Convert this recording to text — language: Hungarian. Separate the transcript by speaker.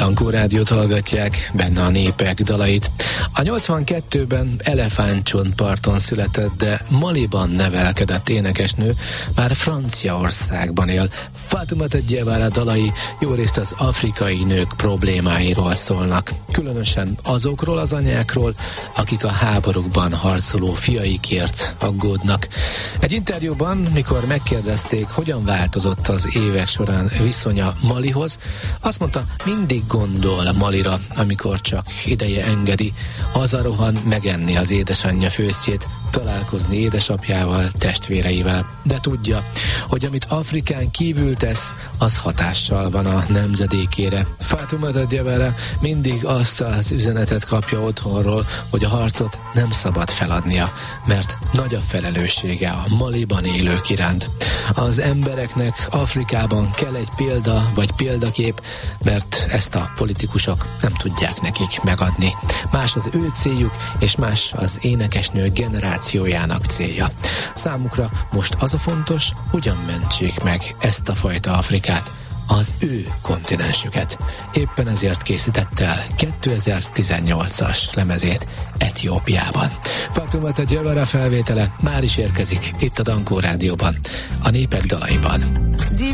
Speaker 1: Dankó Rádiót hallgatják, benne a népek dalait. A 82-ben Elefántcsontparton született, de Maliban nevelkedett énekesnő, már Franciaországban él. Fatoumata Diawara dalai jó részt az afrikai nők problémáiról szólnak, különösen azokról az anyákról, akik a háborúkban harcoló fiaikért aggódnak. Egy interjúban, mikor megkérdezték, hogyan változott az évek során viszonya Malihoz, azt mondta, mindig gondol Malira, amikor csak ideje engedi, hazarohan megenni az édesanyja főztjét, találkozni édesapjával, testvéreivel, de tudja, hogy amit Afrikán kívül tesz, az hatással van a nemzedékére. Fatoumata Diawara mindig azt az üzenetet kapja otthonról, hogy a harcot nem szabad feladnia, mert nagy a felelőssége a Maliban élők iránt. Az embereknek Afrikában kell egy példa vagy példakép, mert ezt a politikusok nem tudják nekik megadni. Más az ő céljuk, és más az énekesnő generációjának célja. Számukra most az a fontos, hogyan mentsék meg ezt a fajta Afrikát, az ő kontinensüket. Éppen ezért készítette el 2018-as lemezét Etiópiában. Fatoumata Diawara felvétele már is érkezik itt a Dankó Rádióban, a népek dalaiban.